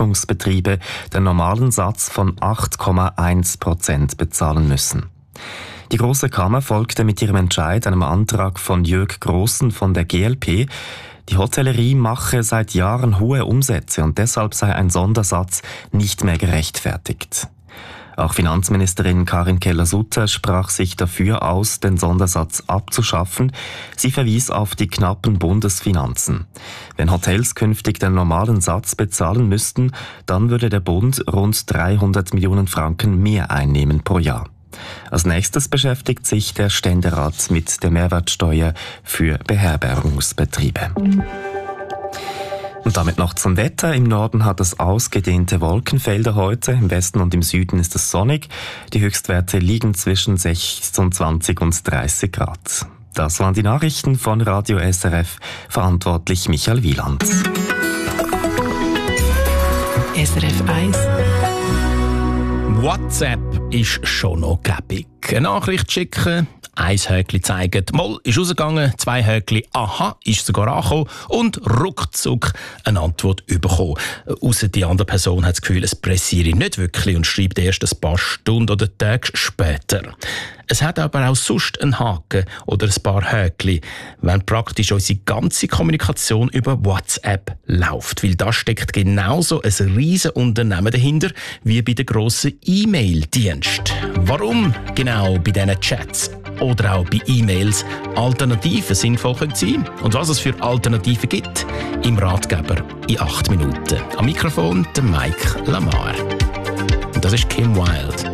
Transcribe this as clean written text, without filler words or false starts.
Beherbergungsbetriebe den normalen Satz von 8,1% bezahlen müssen. Die Grosse Kammer folgte mit ihrem Entscheid einem Antrag von Jörg Grossen von der GLP. Die Hotellerie mache seit Jahren hohe Umsätze und deshalb sei ein Sondersatz nicht mehr gerechtfertigt. Auch Finanzministerin Karin Keller-Sutter sprach sich dafür aus, den Sondersatz abzuschaffen. Sie verwies auf die knappen Bundesfinanzen. Wenn Hotels künftig den normalen Satz bezahlen müssten, dann würde der Bund rund 300 Millionen Franken mehr einnehmen pro Jahr. Als nächstes beschäftigt sich der Ständerat mit der Mehrwertsteuer für Beherbergungsbetriebe. Und damit noch zum Wetter. Im Norden hat es ausgedehnte Wolkenfelder heute. Im Westen und im Süden ist es sonnig. Die Höchstwerte liegen zwischen 26 und 30 Grad. Das waren die Nachrichten von Radio SRF. Verantwortlich Michael Wieland. SRF 1. WhatsApp ist schon noch gäbig. Eine Nachricht schicken, ein Häkchen zeigen, mal ist rausgegangen, 2 Häkchen, aha, ist sogar angekommen und ruckzuck eine Antwort bekommen. Ausser die andere Person hat das Gefühl, es pressiere nicht wirklich und schreibt erst ein paar Stunden oder Tage später. Es hat aber auch sonst einen Haken oder ein paar Häkchen, wenn praktisch unsere ganze Kommunikation über WhatsApp läuft. Weil da steckt genauso ein riesen Unternehmen dahinter wie bei den grossen E-Mail-Diensten. Warum genau bei diesen Chats oder auch bei E-Mails Alternativen sinnvoll sein können und was es für Alternativen gibt, im Ratgeber in 8 Minuten. Am Mikrofon der Mike Lamar. Und das ist Kim Wilde.